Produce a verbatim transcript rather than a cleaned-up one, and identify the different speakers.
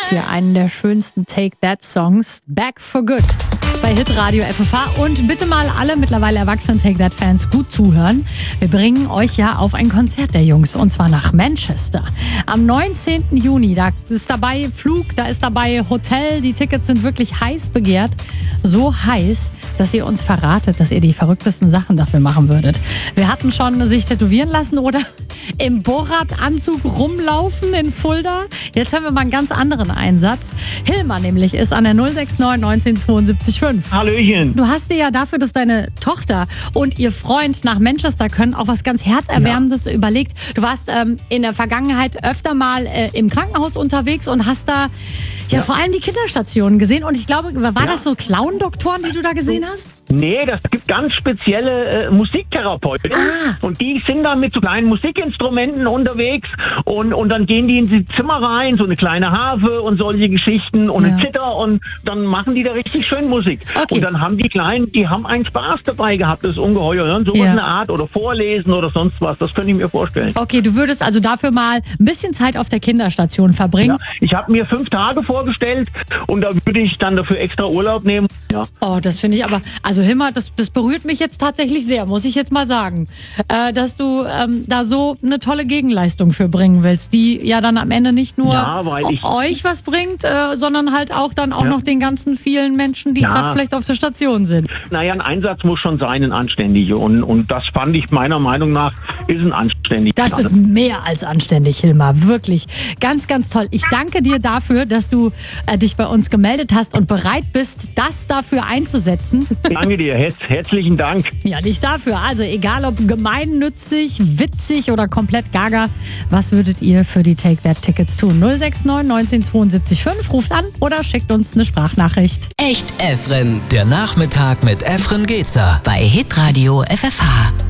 Speaker 1: hier einen der schönsten Take That Songs, Back for Good, bei Hitradio F F H. Und bitte mal alle mittlerweile erwachsenen Take That Fans gut zuhören. Wir bringen euch ja auf ein Konzert der Jungs, und zwar nach Manchester. Am neunzehnten Juni, da ist dabei Flug, da ist dabei Hotel. Die Tickets sind wirklich heiß begehrt. So heiß, dass ihr uns verratet, dass ihr die verrücktesten Sachen dafür machen würdet. Wir hatten schon sich tätowieren lassen oder im Borat-Anzug rumlaufen in Fulda. Jetzt hören wir mal einen ganz anderen Einsatz. Hilmar nämlich ist an der null sechs neun neunzehn zweiundsiebzig fünf.
Speaker 2: Hallöchen.
Speaker 1: Du hast dir ja dafür, dass deine Tochter und ihr Freund nach Manchester können, auch was ganz Herzerwärmendes ja. überlegt. Du warst ähm, in der Vergangenheit öfter mal äh, im Krankenhaus unterwegs und hast da ja, ja vor allem die Kinderstationen gesehen. Und ich glaube, war ja. das so Clown-Doktoren, die du da gesehen hast?
Speaker 2: Nee, das gibt ganz spezielle äh, Musiktherapeuten.
Speaker 1: Ah.
Speaker 2: Und die sind dann mit so kleinen Musikinstrumenten unterwegs und, und dann gehen die in die Zimmer rein, so eine kleine Harfe und solche Geschichten und ja. eine Zither, und dann machen die da richtig schön Musik.
Speaker 1: Okay.
Speaker 2: Und dann haben die Kleinen, die haben einen Spaß dabei gehabt, das ist ungeheuer. Ne? So
Speaker 1: ja.
Speaker 2: eine Art oder vorlesen oder sonst was, das könnte ich mir vorstellen.
Speaker 1: Okay, du würdest also dafür mal ein bisschen Zeit auf der Kinderstation verbringen?
Speaker 2: Ja, ich habe mir fünf Tage vorgestellt und da würde ich dann dafür extra Urlaub nehmen. Ja.
Speaker 1: Oh, das finde ich aber, also Hilmar, das, das berührt mich jetzt tatsächlich sehr, muss ich jetzt mal sagen, äh, dass du ähm, da so eine tolle Gegenleistung für bringen willst, die ja dann am Ende nicht nur
Speaker 2: ja, weil ich,
Speaker 1: euch was bringt, äh, sondern halt auch dann auch
Speaker 2: ja.
Speaker 1: noch den ganzen vielen Menschen, die
Speaker 2: ja.
Speaker 1: gerade vielleicht auf der Station sind.
Speaker 2: Naja, ein Einsatz muss schon sein, ein anständiger, und, und das fand ich meiner Meinung nach, ist ein anständiger.
Speaker 1: Das ist mehr als anständig, Hilmar, wirklich. Ganz, ganz toll. Ich danke dir dafür, dass du äh, dich bei uns gemeldet hast und bereit bist, das dafür einzusetzen.
Speaker 2: Danke dir, Herz, herzlichen Dank.
Speaker 1: Ja, nicht dafür. Also egal ob gemeinnützig, witzig oder komplett gaga, was würdet ihr für die Take That Tickets tun? null sechs neun neunzehn zweiundsiebzig fünf, ruft an oder schickt uns eine Sprachnachricht.
Speaker 3: Echt Efren.
Speaker 4: Der Nachmittag mit Efren Gezer
Speaker 3: Bei Hitradio F F H.